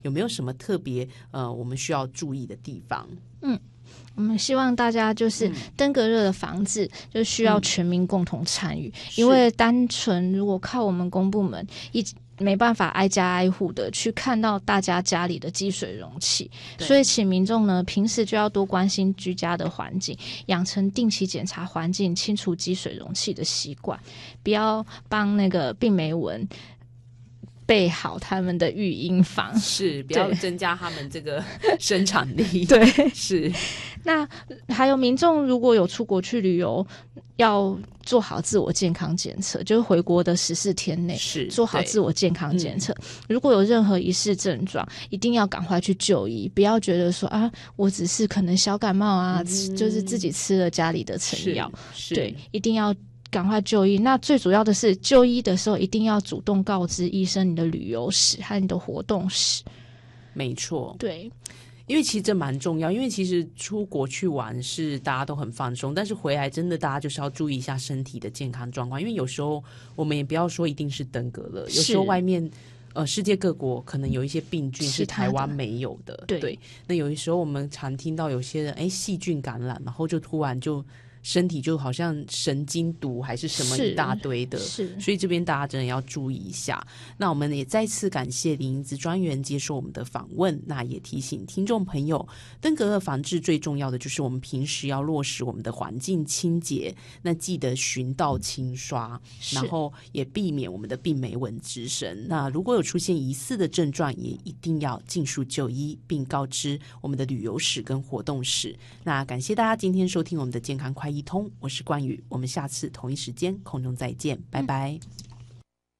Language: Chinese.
有没有什么特别我们需要注意的地方？ 我们希望大家就是登革热的防治就需要全民共同参与，因为单纯如果靠我们公部门没办法挨家挨户的去看到大家家里的积水容器，所以请民众呢平时就要多关心居家的环境，养成定期检查环境、清除积水容器的习惯，不要帮那个病媒蚊备好他们的育婴房， 是不要增加他们这个生产力。 对， 是。 那还有民众如果有出国去旅游，要做好自我健康检测，就是回国的14天内做好自我健康检测。如果有任何疑似症状，一定要赶快去就医，不要觉得说我只是可能小感冒啊，就是自己吃了家里的成药。对，一定要赶快就医。那最主要的是就医的时候一定要主动告知医生你的旅游史和你的活动史。 没错， 对， 因为其实这蛮重要，因为其实出国去玩是大家都很放松，但是回来真的大家就是要注意一下身体的健康状况，因为有时候我们也不要说一定是登革热，有时候外面世界各国可能有一些病菌是台湾没有的。对，那有的时候我们常听到有些人细菌感染，然后就突然就身体就好像神经毒还是什么一大堆的，所以这边大家真的要注意一下。那我们也再次感谢林英姿专员接受我们的访问，那也提醒听众朋友，登革热防治最重要的就是我们平时要落实我们的环境清洁，那记得循道清刷，然后也避免我们的病媒蚊滋生。那如果有出现疑似的症状，也一定要尽速就医，并告知我们的旅游史跟活动史。那感谢大家今天收听我们的健康快一通，我是冠宇，我们下次同一时间空中再见，拜拜。